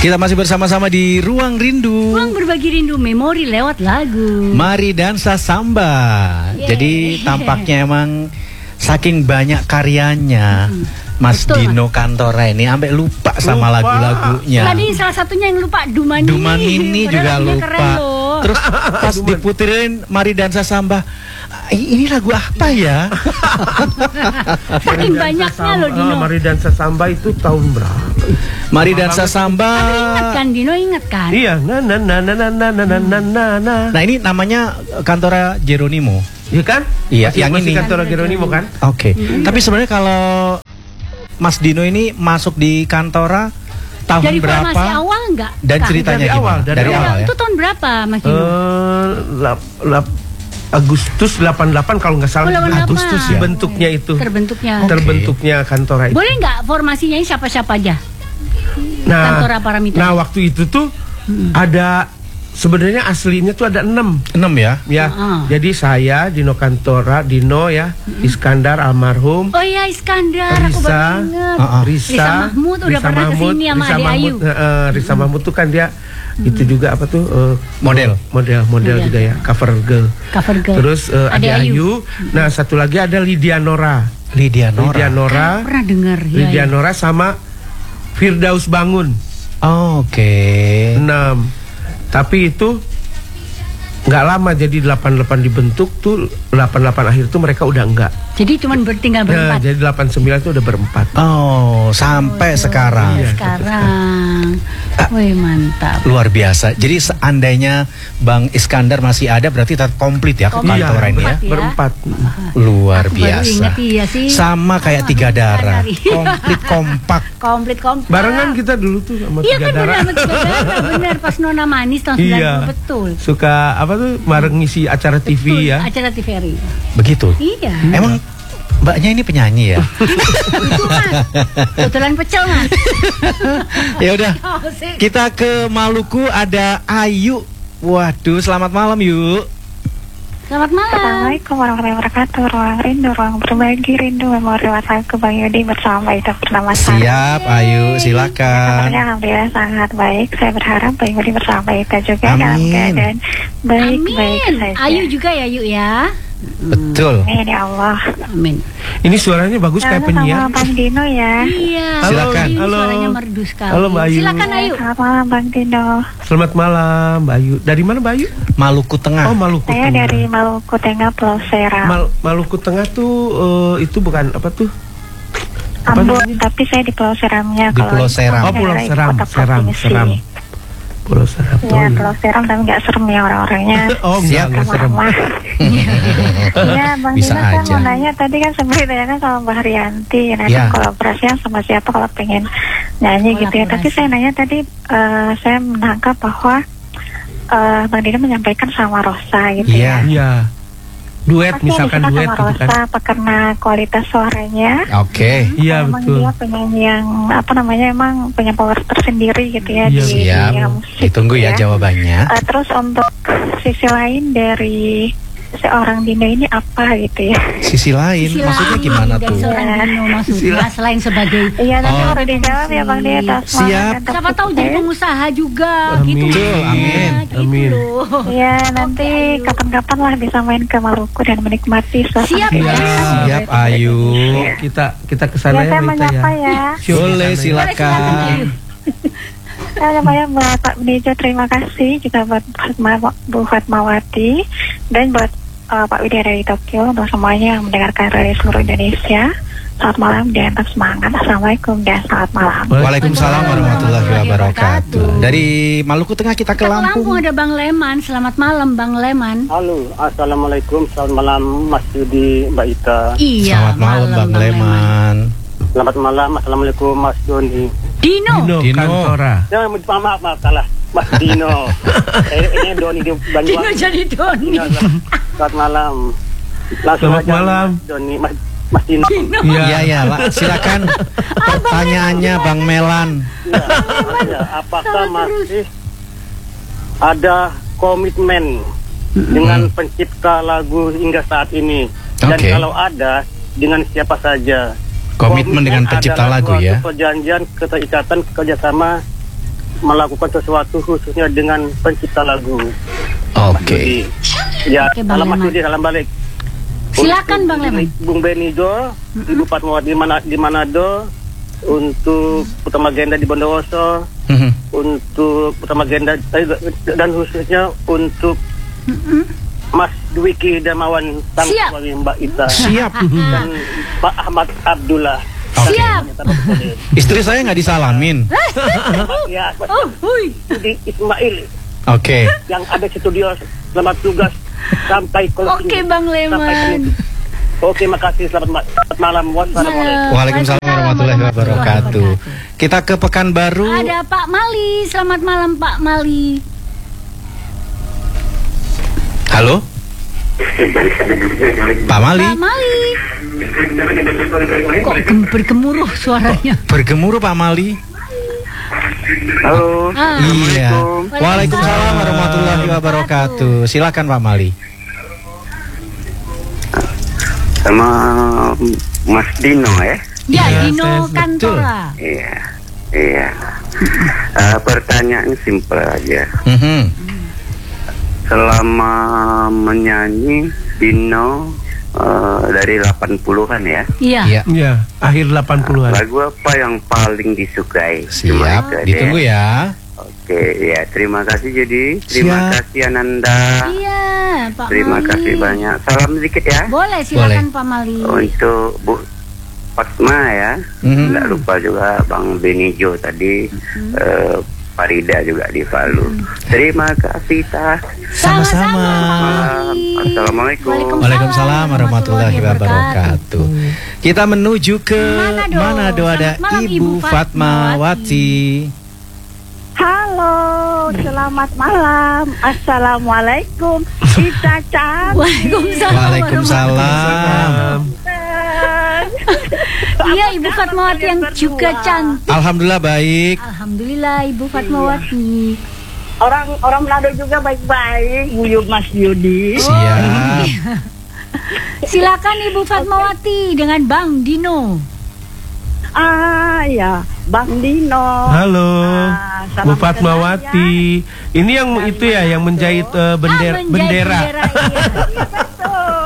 Kita masih bersama-sama di Ruang Rindu. Ruang berbagi rindu memori lewat lagu. Mari dansa samba. Jadi tampaknya emang saking banyak karyanya Mas Betul, Dino Kantora ini sampai lupa sama lagu-lagunya. Tadi salah satunya yang lupa Dumani. Dumani juga lupa. Keren loh. Terus pas diputerin Mari dansa samba, ini lagu apa ya? Saking banyaknya loh Dino. Mari dansa samba itu tahun berapa? Mari dansa samba. Ingat kan Dino, ingat kan? Iya, na. Nah, ini namanya Kantora Geronimo. Iya kan? Iya, yang masih ini. Kantora Geronimo kan? Oke. Tapi sebenarnya kalau Mas Dino ini masuk di Kantora tahun Dari berapa? formasi awal enggak? Dan Kak? ceritanya Dari awal, gimana? dari awal ya. Itu tahun berapa Mas Dino? Agustus 88 kalau nggak salah. Oh, 88. Agustus sih bentuknya itu. Terbentuknya Kantora itu. Boleh nggak formasinya ini siapa-siapa aja? Nah, Kantora Paramita. Nah, waktu itu tuh ada sebenarnya aslinya tuh ada 6. 6 ya? Ya, jadi saya Dino Kantora, Dino ya, Iskandar almarhum, Oh iya Iskandar, aku baru ingat. Risa Mahmud udah pernah kesini sama Ade Ayu. Risa Mahmud tuh kan dia itu juga apa tuh Model juga ya, cover girl. Terus Ade Ayu. Nah, satu lagi ada Lydia Nora. Lydia Kan Nora pernah dengar ya. Lydia Nora sama Firdaus Bangun. Oke. 6. Tapi itu nggak lama, jadi 88 dibentuk tuh 88 akhir tuh mereka udah enggak. Jadi cuman tinggal berempat. Jadi 89 itu udah berempat. Oh, sampai sekarang. Iya, Sekarang. Wih, mantap. Luar biasa. Jadi seandainya Bang Iskandar masih ada, berarti tetap komplit ya ke Kantora ini ya. Berempat. Luar Aku baru biasa. ingat, iya sih. Sama kayak Tiga Darah. Hari. Komplit kompak. Komplit. Barengan kita dulu tuh sama Iya Tiga kan Darah. benar, Tiga Darah benar pas Nona Manis tahun 90 Iya. betul. Suka apa tuh bareng ngisi acara TV Betul, ya. acara TVRI. Begitu. Iya. Emang Mbaknya ini penyanyi ya? Itu Mas. Kebetulan pecel Mas. Ya udah. Oh, sih. Kita ke Maluku, ada Ayu. Waduh, selamat malam yuk. Selamat malam. Assalamualaikum warahmatullahi wabarakatuh. Ruang rindu, ruang berbagi rindu memori WhatsApp Bang Yudi bersama Ita Purnama Sari. Siap, Ayu, silakan. Kabarnya alhamdulillah sangat baik. Saya berharap Bang Yudi bersama Ita juga dalam keadaan baik-baik saja. Ayu juga ya Yuk ya. Betul. Amin ya Allah. Amin. Ini suaranya bagus kayak penyiar. Sama Bang Dino ya. Iya. Silakan. Ini Halo. suaranya merdu sekali. Halo, Mbak Ayu. Silakan Ayu. Selamat malam Bang Dino. Selamat malam, Mbak Ayu. Dari mana, Mbak Ayu? Maluku Tengah. Oh, Maluku Saya Tengah. dari Maluku Tengah, Pulau Seram. Maluku Tengah tuh itu bukan apa tuh? Ambon, tapi saya di Pulau Seramnya. Di Pulau Seram. Oh, Pulau dari Seram, kota Seram. provinsi. Pulau Seram. Iya, Pulau Seram tapi nggak serem ya orang-orangnya. Oh, Siap. enggak serem. Iya, Bang Bisa Dino, saya aja. mau nanya tadi kan sebenarnya ditanyakan sama Mbak Haryanti, nanti Ya. kolaborasinya sama siapa kalau pengen nyanyi gitu ya. Tapi saya nanya tadi, saya menangkap bahwa Bang Dino menyampaikan sama Rosa gitu Iya. ya. Iya. Duet, Pasti misalkan ada duet sama gitu Rosa, kan. apa karena kualitas suaranya? Oke. Iya, Emang betul. dia penyanyi yang apa namanya, emang punya power tersendiri gitu ya Iya, di Siap. dunia musik. Ditunggu ya gitu jawabannya. Terus untuk sisi lain dari seorang Dino ini apa gitu ya? Sisi lain, maksudnya gimana dari tuh? seorang Dino maksudnya selain sebagai Iya, nanti Oh. harus dijawab ya Bang Dino. Siap. siapa tahu jadi pengusaha juga Amin. gitu. Betul, amin. Gitu Amin. loh. Iya, nanti Ayu. kapan-kapan lah bisa main ke Maluku dan menikmati suasana. Siap, Dino. Siap, Ayu. Kita Ya, kesana saya ya, Mita menyapa ya. ya. Boleh, Boleh, silakan. Ayu. Saya menyapa buat Pak Bejo, terima kasih juga buat Bu Fatmawati dan buat Pak Widya dari Tokyo, untuk semuanya yang mendengarkan dari seluruh Indonesia. Selamat malam dan tetap semangat. Assalamualaikum dan selamat malam. Waalaikumsalam warahmatullahi wabarakatuh. Dari Maluku Tengah kita ke Ke Lampung Lampung. ada Bang Leman. Selamat malam Bang Leman. Halo, assalamualaikum, selamat malam Mas Yudi, Mbak Ita. Iya. Selamat malam Bang Leman. Selamat malam, assalamualaikum Mas Doni. Dino. Dino. Kantora. Ya, maaf salah, Mas Dino. Ini Doni di Dino Banyuwangi. jadi Doni. Dino, selamat malam. Langsung Selamat aja, malam. Mas Doni, Mas Dino. Iya, ya, silakan pertanyaannya Bang Melan. Ya, apakah masih ada komitmen dengan pencipta lagu hingga saat ini? Dan Oke. kalau ada, dengan siapa saja? Komitmen dengan pencipta adalah lagu suatu ya. perjanjian keterikatan kerjasama melakukan sesuatu khususnya dengan pencipta lagu. Oke. Ya, Oke, Bang salam Mas Leman. Yudi, salam balik. Silakan Bang Leman. Bung Benijo, Ibu Fatmawati di Manado, untuk Putra Magenda di Bondowoso, untuk Putra Magenda dan khususnya untuk Mas Dwiki Damawan sang Siap. suami Mbak Ita Siap. dan Pak Ahmad Abdullah. Siap. Istri saya nggak disalamin. Ya, Oh, hui. Budi Ismail Oke. yang ada di studio, selamat tugas sampai closing. Oke, Bang Leman. Sampai penutup. Oke, makasih, selamat malam. Wassalamualaikum. Waalaikumsalam warahmatullahi wabarakatuh. Kita ke Pekanbaru. Ada Pak Mali. Selamat malam Pak Mali. Halo. Pak Mali. Pak Mali. Kok bergemuruh suaranya? Bergemuruh Pak Mali. Halo. Iya. Waalaikumsalam warahmatullahi wabarakatuh. Silakan Pak Mali. Sama Mas Dino ya. Ya, Iya, Dino betul. Kantora. Iya. Pertanyaan simpel aja. selama menyanyi Dino dari 80-an ya. Iya. Iya. Iya, akhir 80-an. Lagu apa yang paling disukai? Cuma Siap, itu aja ditunggu ya. Oke, ya terima kasih Jadi. Terima Siap. kasih Ananda. Iya, Pak Terima Mali. kasih banyak. Salam sedikit ya. Boleh, silakan Pak Mali. Untuk Bu Fatma ya. Mhm. Nggak lupa juga Bang Benijo tadi. Farida juga di Palu. Terima kasih Tah. Sama-sama. Assalamualaikum. Waalaikumsalam warahmatullahi wabarakatuh. Kita menuju ke Manado. Manado, ada Selamat malam, Ibu Ibu Fatmawati. Halo, selamat malam. Assalamualaikum. Kita cantik. Waalaikumsalam. Waalaikumsalam. Iya, Ibu Fatmawati yang juga cantik. Alhamdulillah baik. Alhamdulillah Ibu Fatmawati. Orang Manado juga baik-baik. Buyut Mas Yudi. Siap. Silakan Ibu Fatmawati dengan Bang Dino. Ya, Bang Dino. Halo, salam Bu Fatmawati. Ini yang itu ya, yang menjahit bendera. Iya, Betul.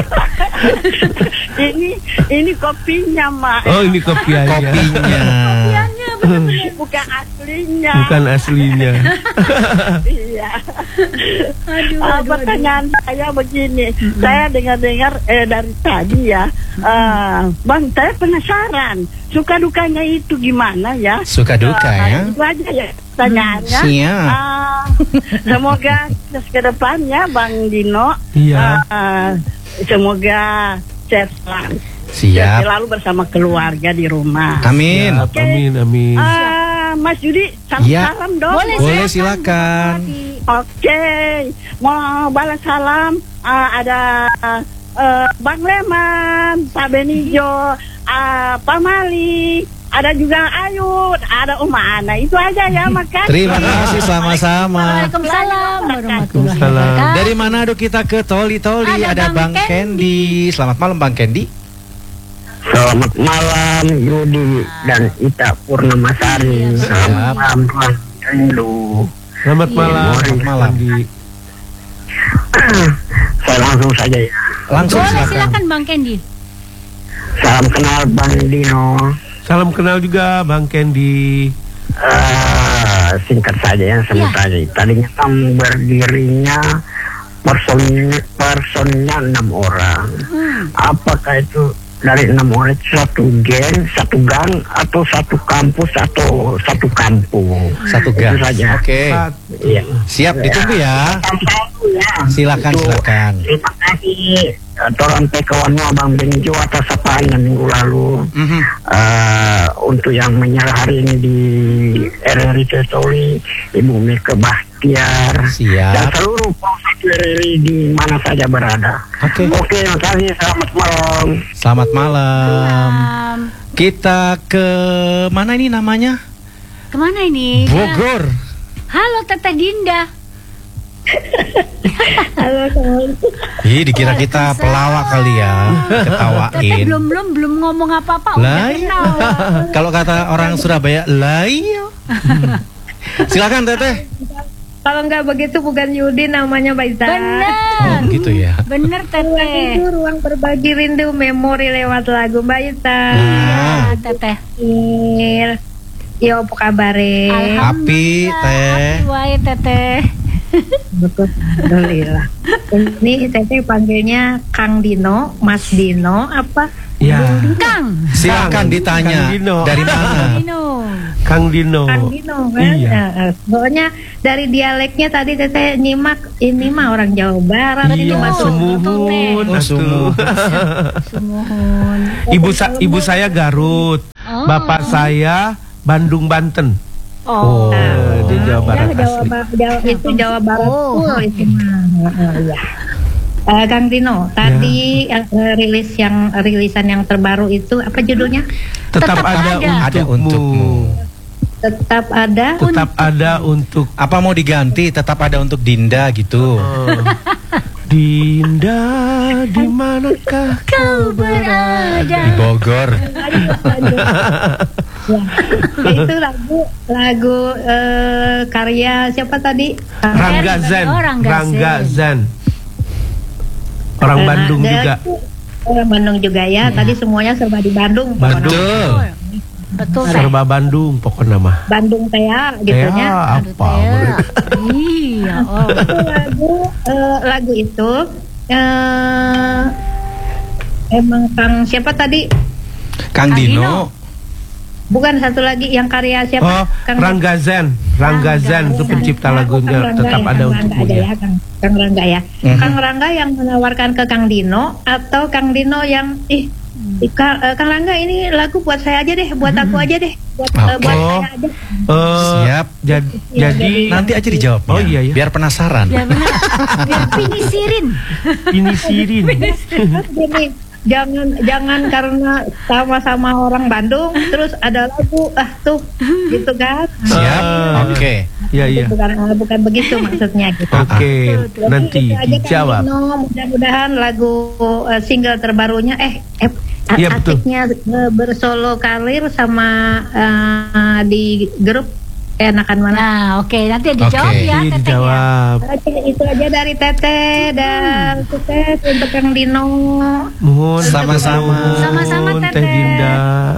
ini kopinya, Mak. Oh, ini kopiannya. Kopinya. Bukan aslinya. Bukan aslinya. Iya. Aduh. Pertanyaan saya begini, saya dengar-dengar dari tadi ya, Bang, saya penasaran, suka dukanya itu gimana ya? Suka duka ya. Itu aja ya pertanyaannya. Siap. Semoga ke depannya Bang Dino, Iya. semoga sehat selalu. Siap. Selalu bersama keluarga di rumah. Amin. Siap, amin, amin. Mas Yudi, Iya. salam dong. Boleh, silakan. Oke, mau balas salam. Ada Bang Leman, Pak Benijo, Pak Mali, ada juga Ayu, ada Ana. Itu aja ya, makan. Terima kasih sama-sama. Waalaikumsalam warahmatullahi Waalaikumsalam. wabarakatuh. Dari Manado kita ke Toli-Toli, Ada ada Bang Bang Kendi. Selamat malam Bang Kendi. Selamat malam Yudi dan Ita Purnamasari. Selamat malam Tuan Rindu. Selamat malam. Selamat malam. Kendi. Saya langsung saja ya. Langsung Boleh, silakan. silakan Bang Kendi. Salam kenal Bang Dino. Salam kenal juga Bang Kendi. Singkat saja ya, sebut Ya. aja. Tadinya kan berdirinya personnya 6 orang. Apakah itu dari 6 orang itu satu geng, satu gang, atau satu kampus, atau satu kampung? Satu Itu gas. saja. Oke. Iya. Siap, ditunggu ya. Silakan, Itu. silakan. Terima kasih Toran kawan Bang Benjo atas sapaan minggu lalu. Mhm. Untuk yang menyerah hari ini di RRI Tori, Ibu Mika Bahtiar dan Siap. seluruh pemirsa RRI di mana saja berada. Oke. Oke, terima kasih. Selamat malam. Selamat malam. Kita ke mana ini namanya? Kemana ini? Bogor. Halo Teteh Dinda. Ih, dikira kita pelawak kali ya. Teteh Ketawain. belum ngomong apa-apa Lah, udah ketawa. Kalau kata orang Surabaya, lah iya. Silakan Teteh. Kalau nggak begitu bukan Yudi namanya Mbak Ita. Bener. Oh, gitu ya. Bener Teteh. Itu ruang berbagi rindu memori lewat lagu Mbak Ita. Iya, Teteh. Yo, apa kabar? Api, Teh. Api wae Teteh. Alhamdulillah. Ini Teteh panggilnya Kang Dino, Mas Dino, apa? Ya. Kang. Silakan ditanya. Kang Dino. Dari mana? Dino. Kang Dino. Kang Dino kan? Iya. Pokoknya dari dialeknya tadi Teteh nyimak, ini mah orang Jawa Barat. Ini Iya, masuk. sumuhun. Oh, sumuhun. Sumuhun. Ibu saya Garut. Oh. Bapak saya Bandung, Banten. Oh. Di Jawa Barat asli. Itu Jawa Barat Oh. full itu mah. Iya. Kang Dino, tadi rilisan yang terbaru itu apa judulnya? Tetap ada Ada untukmu. Tetap ada. Tetap ada untuk Apa mau diganti? Tetap ada untuk Dinda gitu. Dinda, di manakah Kau berada. Di Bogor. Ya. Itu lagu karya siapa tadi? Rangga Zan. Oh, Rangga Rangga Zan. Zan. Orang Bandung dan juga. Orang Bandung juga ya. Tadi semuanya serba di Bandung. Bandung. Betul. Betul. Teh. Serba Bandung pokoknya mah. Bandung teh ya, gitunya. Aduh, apa? Iya. Oh. Itu lagu itu emang Kang siapa tadi? Kang Kang Dino. Dino. Bukan satu lagi yang karya siapa? Oh, Rangga Zan. Rangga Zan itu pencipta lagunya Kang Rangga Tetap ya, Ada Kang Untukmu Rangga ya. ya, Kang Rangga ya. Kang Rangga yang menawarkan ke Kang Dino atau Kang Dino yang Kang Rangga ini lagu buat saya aja deh, buat aku aja deh, buat saya aja. Siap. Jadi Nanti aja dijawab. Oh, iya, iya. Biar penasaran. Ya benar. Biar pinisirin. ini Sirin. Gini, jangan karena sama-sama orang Bandung terus ada lagu tuh gitu kan. Siap. Oke. Iya, iya. Bukan begitu maksudnya gitu. Oke, Jadi nanti itu aja, Kang dijawab. Dino. Mudah-mudahan lagu single terbarunya Iya, betul. asiknya bersolo karir sama di grup enakan mana? Nah, oke, nanti dijawab Oke. ya Iya, Teteh. dijawab. Oke, itu aja dari Teteh dan sukses untuk Kang Dino. Mohon Sama-sama. Sama-sama, Teh Teteh. Dinda.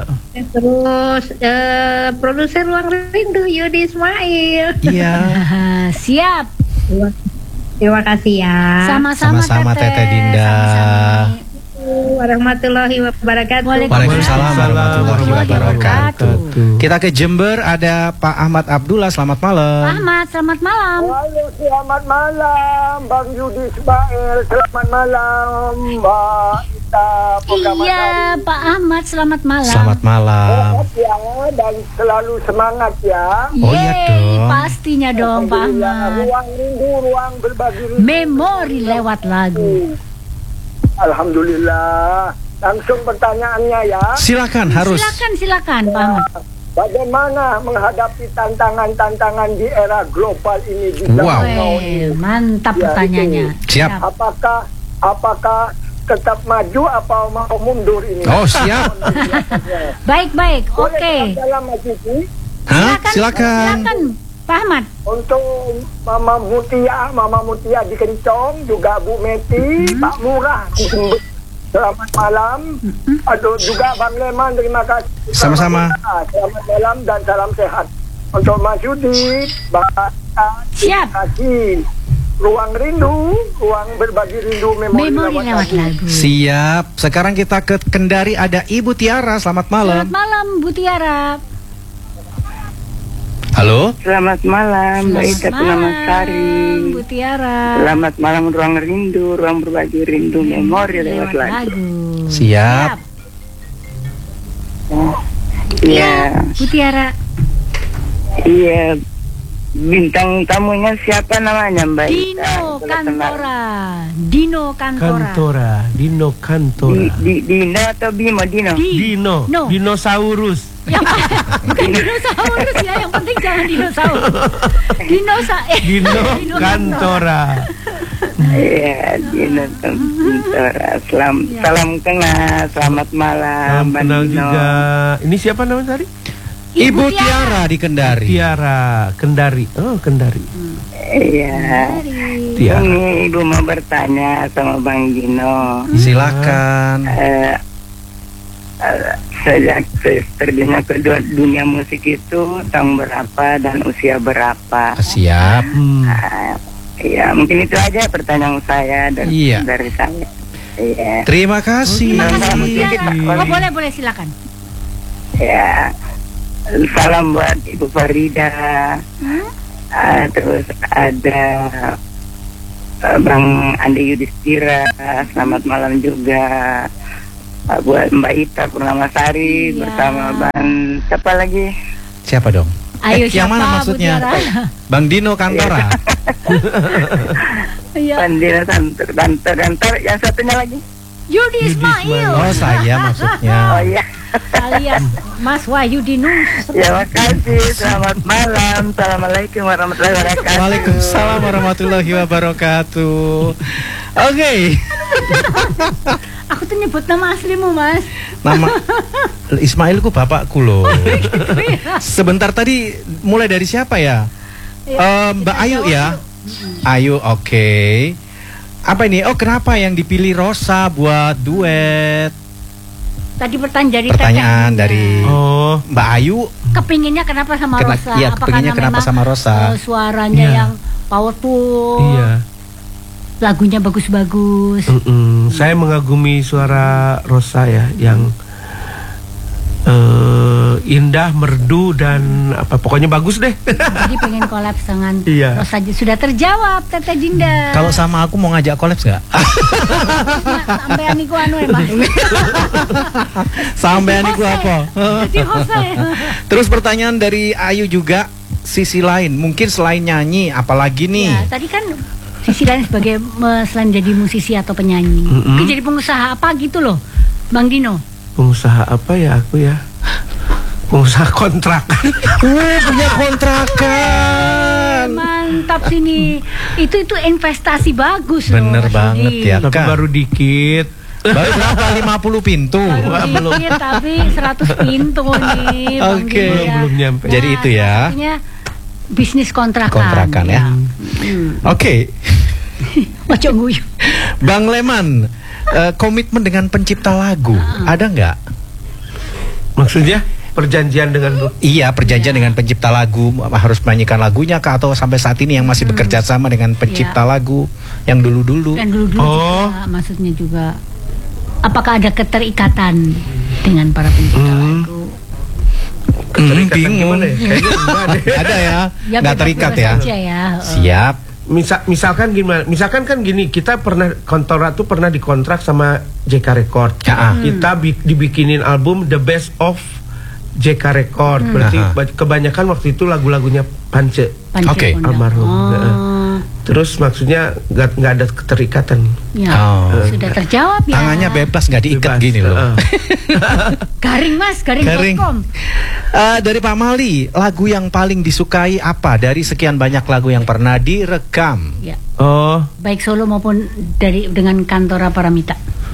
Terus produser Ruang Rindu Yudi Ismail. Iya. Ah, siap. Terima kasih ya. Sama-sama Sama-sama, Teteh Dinda. Sama-sama. Warahmatullahi wabarakatuh. Waalaikumsalam warahmatullahi wabarakatuh. Wabarakatuh. Kita ke Jember, ada Pak Ahmad Abdullah. Selamat malam. Ahmad, selamat malam. Halo, selamat malam Bang Yudi Ismail. Selamat malam Mbak Ita. Iya, Pak Ahmad, selamat malam. Selamat malam. Sehat ya dan selalu semangat ya. Oh, iya Yeay, dong. pastinya dong Pak Ahmad. Ruang rindu, ruang berbagi rindu. Memori lewat lagu. Alhamdulillah. Langsung pertanyaannya ya. Silakan, harus. Silakan Pak Ahmad. Bagaimana menghadapi tantangan-tantangan di era global ini di Wow. zaman now ini? Mantap Ya, pertanyaannya. Siap. Apakah tetap maju apa mau mundur ini? Oh, siap. Baik, oke. Dalam Mas Yudi, Hah? Silakan. Silakan Pak Ahmad. untuk Mama Mutia di Kencong, juga Bu Meti, Pak Murah di Jember. Selamat malam. Aduh, juga Bang Leman, terima kasih. Sama-sama. Selamat malam dan salam sehat. Untuk Mas Yudi, Bang Siap. terima kasih. Ruang rindu, ruang berbagi rindu memori Lewat lagu. Siap. Sekarang kita ke Kendari, ada Ibu Tiara. Selamat malam. Selamat malam Bu Tiara. Halo. Selamat malam, Mbak Ita Purnamasari. Bu Tiara. Selamat malam, ruang rindu, ruang berbagi rindu, memori lewat lagu. Siap. Iya, Bu Tiara. iya. Bintang tamunya siapa namanya, Mbak Ita? Dino Kalau kenal. Kantora. Dino Kantora. Dino Kantora. Dino atau Bimo? Dino. Dino. No. Dinosaurus. Bukan dinosaurus ya, yang penting jangan dinosaurus. Dino Kantora. Iya, Dino Kantora. Salam kenal, selamat malam, Salam Mbak kenal Dino. juga. Ini siapa namanya tadi? Ibu Tiara di Kendari. Tiara, Kendari. Oh, Kendari. Iya. Tiara. Ini Ibu mau bertanya sama Bang Gino. Silakan. Sejak terjunnya ke dunia musik itu tahun berapa dan usia berapa? Siap. Iya, mungkin itu aja pertanyaan saya dari saya. Iya. Terima kasih. Boleh silakan. Ya, salam buat Ibu Farida. Terus ada Bang Andi Yudhistira, selamat malam juga. Buat Mbak Ita Purnamasari bersama Bang siapa lagi? Siapa dong? Ayo, yang mana maksudnya? Bang Dino Kantora. Bang Dino Kantor, yang satunya lagi? Yudi Ismail. Oh, saya maksudnya. Oh iya. Alias Mas Wahyu Dinus. Ya, makasih. Selamat malam. Assalamualaikum warahmatullahi wabarakatuh. Waalaikumsalam warahmatullahi wabarakatuh. Oke. Aku tuh nyebut nama aslimu, Mas. Nama Ismailku bapakku loh. Sebentar tadi mulai dari siapa ya? Mbak Ayu ya. Ayu, oke. Apa ini? Oh, kenapa yang dipilih Rosa buat duet? Tadi pertanyaan dari Mbak Ayu. Kepinginnya kenapa sama Rosa? Iya, kepinginnya kenapa sama Rosa? Suaranya yang powerful. Iya. Lagunya bagus-bagus. Saya mengagumi suara Rosa ya, yang indah, merdu dan apa pokoknya bagus deh. Jadi pengen collab dengan Rosa. Sudah terjawab, Tete Jinda. Kalau sama aku mau ngajak collab nggak? Sampean niku anu ya, Mas. Sampean niku apa? Jadi Jose. Terus pertanyaan dari Ayu juga, sisi lain, mungkin selain nyanyi, apalagi nih? Ya, tadi kan sisi lain sebagai selain jadi musisi atau penyanyi, mungkin jadi pengusaha apa gitu loh, Bang Dino. Pengusaha apa ya aku ya? Pengusaha kontrakan. Punya kontrakan. Mantap sini. Itu investasi bagus loh. Bener banget ya, tapi baru dikit. Baru berapa? 50 pintu. Belum. Tapi 100 pintu nih. Oke. Belum nyampe. Jadi itu ya. Artinya bisnis kontrakan. Kontrakan ya. Oke. Ojo nguyu. Bang Leman, komitmen dengan pencipta lagu ada nggak? Maksudnya perjanjian dengan perjanjian dengan pencipta lagu, harus menyanyikan lagunya kah, atau sampai saat ini yang masih bekerja sama dengan pencipta lagu yang dulu-dulu? Dan dulu-dulu juga, maksudnya juga apakah ada keterikatan dengan para pencipta lagu? Keterikatan gimana ya? Kayaknya enggak deh. Ada ya, nggak terikat ya. Siap. Misalkan gimana? Misalkan kan gini, kita pernah pernah dikontrak sama JK Record. Kita dibikinin album The Best of JK Record. Berarti kebanyakan waktu itu lagu-lagunya Pance. Oke. Almarhum. Terus maksudnya nggak ada keterikatan. Ya, sudah terjawab ya. Tangannya bebas, nggak diikat gini loh. Garing Mas, garing.com. Dari Pak Mali, lagu yang paling disukai apa dari sekian banyak lagu yang pernah direkam? Ya. Baik solo maupun dengan Kantora Paramita.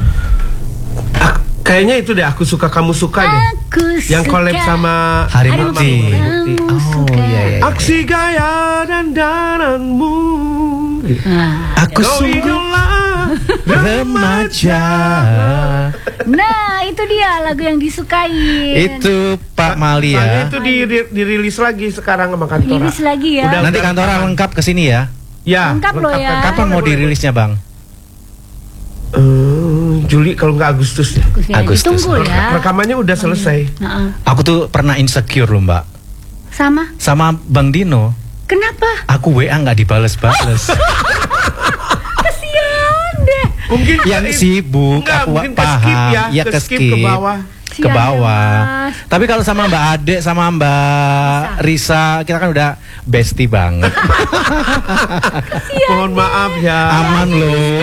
Kayaknya itu deh, Aku Suka Kamu Suka deh. Yang collab sama Harimukti. Oh iya. Aksi gaya dan dananmu. Aku sungguh remaja. Nah, itu dia lagu yang disukai. Itu Pak Mali ya. Itu dirilis lagi sekarang sama Kantora. Dirilis lagi ya. Nanti Kantora lengkap ke sini ya. Ya. Lengkap loh ya. Kapan mau dirilisnya, Bang? Juli kalau nggak Agustus ya. Agustus. Ditunggu ya. Rekamannya udah selesai. Aku tuh pernah insecure loh, Mbak. Sama Bang Dino. Kenapa? Aku WA nggak dibales-bales. Kasian deh. Mungkin yang sibuk, aku paham. Ya ke skip ke bawah. Tapi kalau sama Mbak Ade, sama Mbak Risa, kita kan udah bestie banget. Mohon maaf ya. Aman loh.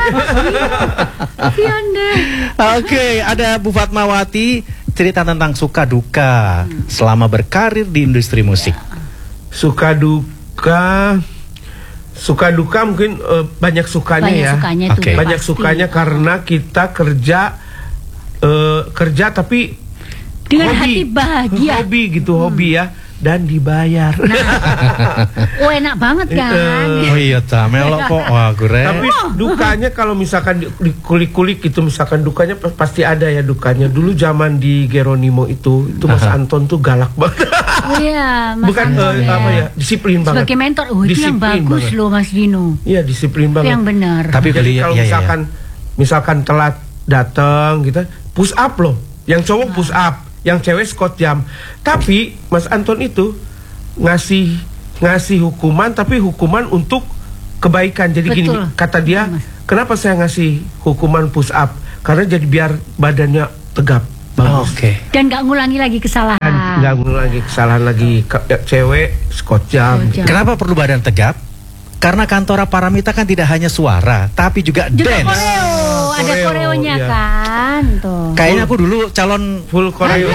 Kasian deh. Oke, ada Bu Fatmawati, cerita tentang suka duka selama berkarir di industri musik. Suka duka mungkin banyak sukanya ya. Banyak sukanya karena kita kerja tapi Dengan hati bahagia. Hobi gitu, hobi ya. Dan dibayar. Oh enak banget kan. Oh iya melok kok. Wah keren. Tapi dukanya kalau misalkan dikulik-kulik gitu, misalkan dukanya pasti ada ya dukanya. Dulu zaman di Geronimo itu Mas Anton tuh galak banget. Oh iya, Mas Bukan Anton apa ya, disiplin banget. Sebagai mentor, itu yang bagus loh Mas Dino. Iya, disiplin banget. Itu yang benar. Tapi kalau misalkan telat datang gitu, push up loh. Yang cowok push up, yang cewek squat jam. Tapi Mas Anton itu ngasih hukuman, tapi hukuman untuk kebaikan. Jadi gini, kata dia, kenapa saya ngasih hukuman push up? Karena jadi biar badannya tegap. Oke. Dan nggak ngulangi lagi kesalahan. Nggak ngulangi kesalahan lagi. Cewek squat jam. Kenapa perlu badan tegap? Karena Kantora Paramita kan tidak hanya suara, tapi juga dance. Koreo, ada koreonya iya. kan tuh. Kayaknya aku dulu calon full koreo.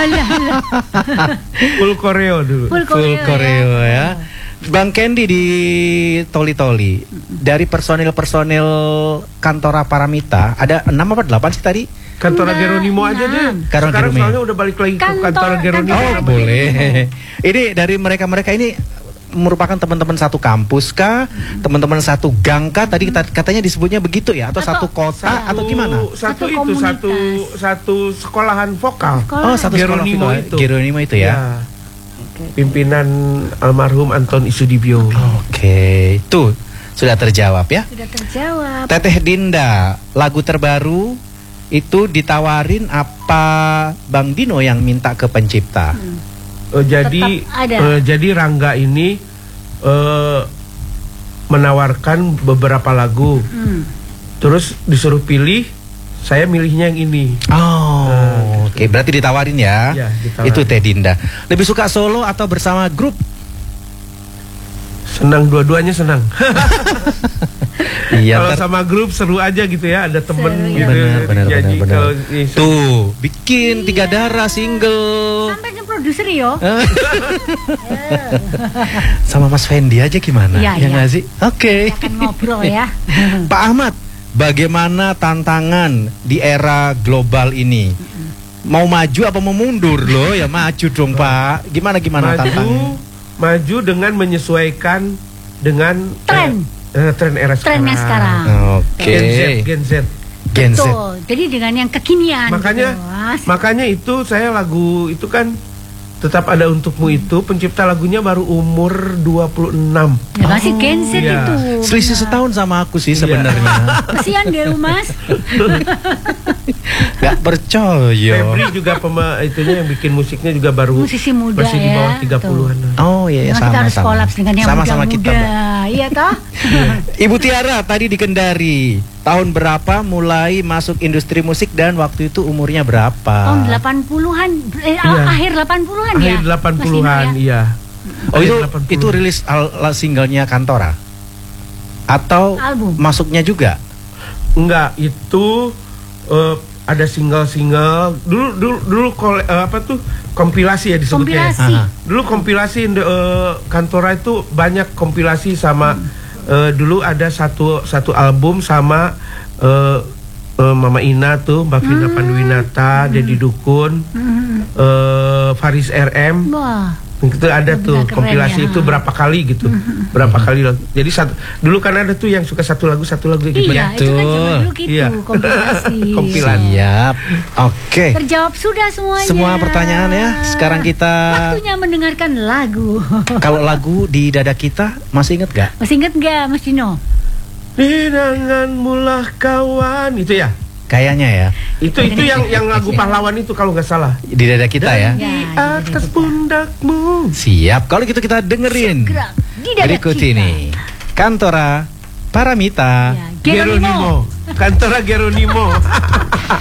Full koreo dulu. Full koreo ya. Bang Kendi di Toli-Toli, dari personil Kantora Paramita ada 6 apa 8 sih tadi? Kantora Geronimo aja deh. Sekarang soalnya udah balik lagi ke Kantora Geronimo. Oh boleh. Ini dari mereka ini merupakan teman-teman satu kampus kah? Teman-teman satu gang kah? Tadi katanya disebutnya begitu ya? Atau satu kota atau gimana? Satu sekolahan vokal. Oh, satu Geronimo sekolah itu. Geronimo itu ya. Pimpinan almarhum Anton Isudibyo. Oke, tuh sudah terjawab ya. Sudah terjawab. Teteh Dinda, lagu terbaru itu ditawarin apa Bang Dino yang minta ke pencipta? Jadi Rangga ini menawarkan beberapa lagu, terus disuruh pilih, saya milihnya yang ini. Oh, oke, berarti ditawarin ya? Ya, ditawarin. Itu Teh Dinda. Lebih suka solo atau bersama grup? Senang, dua-duanya senang. Iya, kalau sama grup seru aja gitu ya, ada temen gitu. Benar. Gitu. Tuh, bikin 3 darah single. Sampai ke produser yo. Sama Mas Fendi aja gimana? Ya nggak sih? Oke. Akan ngobrol ya. Pak Ahmad, bagaimana tantangan di era global ini? Mau maju apa mau mundur loh? Ya maju dong Pak. Gimana tantangannya? Maju dengan menyesuaikan dengan tren era sekarang. Trennya sekarang. Oke. Gen Z. Betul. Jadi dengan yang kekinian. Makanya itu saya lagu itu kan Tetap Ada Untukmu itu pencipta lagunya baru umur 26. Ya masih Gen Z itu. Selisih setahun sama aku sih sebenarnya. Kasihan dia Mas. Gak percaya. Febri juga itunya yang bikin musiknya juga baru musisi muda masih di bawah 30-an. Oh iya, sama. Kita harus kolab dengan yang sama-sama muda-muda. Iya toh? Ibu Tiara tadi di Kendari. Tahun berapa mulai masuk industri musik dan waktu itu umurnya berapa? Tahun 80-an, akhir 80-an ya? Akhir 80-an, iya. Oh itu rilis singlenya Kantora? Atau album? Masuknya juga? Enggak, itu ada single-single. Dulu kompilasi ya disebutnya. Kompilasi. Dulu kompilasi Kantora itu banyak kompilasi sama dulu ada satu album sama Mama Ina tuh, Mbak Vina Panduwinata, Dedi Dukun, Faris RM. Wah. Itu ada tuh kompilasi itu berapa kali gitu. Berapa kali loh. Jadi dulu kan ada tuh yang suka satu lagu gitu. Iya, itu kan zaman dulu gitu, kompilasi. Siap. Oke. Terjawab sudah semuanya. Semua pertanyaan ya. Sekarang kita waktunya mendengarkan lagu. Kalau lagu di dada kita masih inget gak? Masih inget gak Mas Dino? Hidanganmu lah kawan, itu ya? Kayaknya ya. Itu yang lagu pahlawan itu kalau nggak salah. Di dada kita ya. Di atas pundakmu. Siap. Kalau gitu kita dengerin. Berikut ini Kantora Paramita Geronimo. Kantora Geronimo.